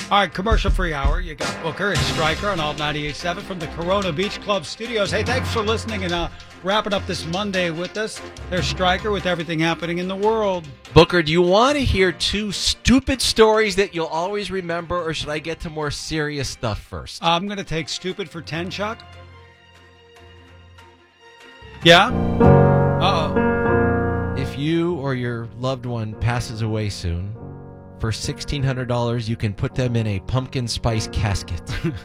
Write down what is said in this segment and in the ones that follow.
All right, commercial-free hour. You got Booker and Stryker on Alt 98.7 from the Corona Beach Club studios. Hey, thanks for listening and wrapping up this Monday with us. There's Stryker with everything happening in the world. Booker, do you want to hear two stupid stories that you'll always remember, or should I get to more serious stuff first? I'm going to take stupid for 10, Chuck. Yeah? Uh-oh. If you or your loved one passes away soon, for $1,600, you can put them in a pumpkin spice casket.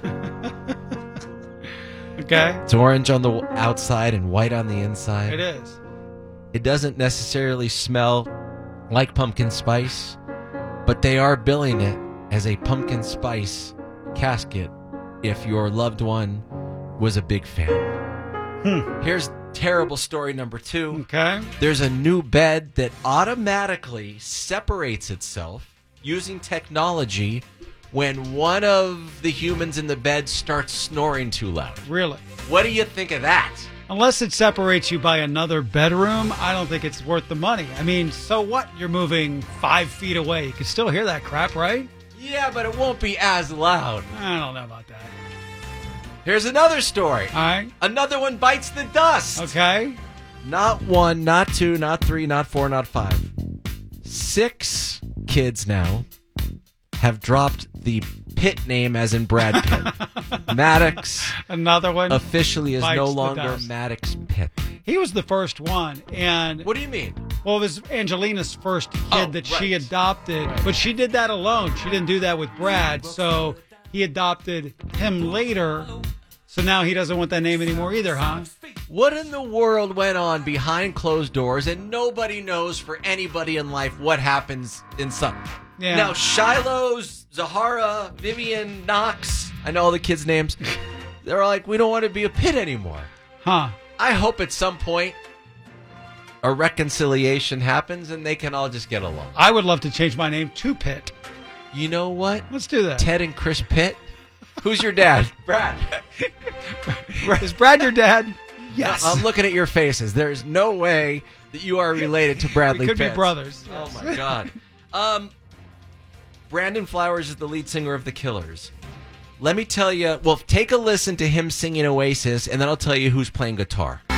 Okay. It's orange on the outside and white on the inside. It is. It doesn't necessarily smell like pumpkin spice, but they are billing it as a pumpkin spice casket if your loved one was a big fan. Here's terrible story number 2. Okay. There's a new bed that automatically separates itself using technology when one of the humans in the bed starts snoring too loud. Really? What do you think of that? Unless it separates you by another bedroom, I don't think it's worth the money. I mean, so what? You're moving 5 feet away. You can still hear that crap, right? Yeah, but it won't be as loud. I don't know about that. Here's another story. All right. Another one bites the dust. Okay. Not 1, not 2, not 3, not 4, not 5. 6 kids now have dropped the Pitt name as in Brad Pitt. Maddox Another one. officially is bites no the longer dust. Maddox Pitt. He was the first one, and What do you mean? well, it was Angelina's first kid Oh, that she right. adopted, but she did that alone. She didn't do that with Brad, so he adopted him later. So now he doesn't want that name anymore either, huh? What in the world went on behind closed doors, and nobody knows for anybody in life what happens inside? Yeah. Now, Shiloh, Zahara, Vivian, Knox, I know all the kids' names. They're like, we don't want to be a Pitt anymore. Huh? I hope at some point a reconciliation happens and they can all just get along. I would love to change my name to Pitt. You know what? Let's do that. Ted and Chris Pitt? Who's your dad? Brad. Is Brad your dad? Yes. I'm looking at your faces. There's no way that you are related to Bradley We could Pitt. be brothers. Oh, my God. Brandon Flowers is the lead singer of The Killers. Let me tell you, well, take a listen to him singing Oasis, and then I'll tell you who's playing guitar.